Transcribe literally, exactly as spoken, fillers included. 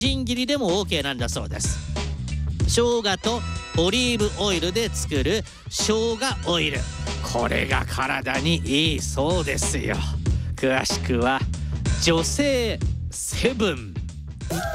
みじん切りでも オーケー なんだそうです。生姜とオリーブオイルで作る生姜オイル、これが体にいいそうですよ。詳しくは女性セブン。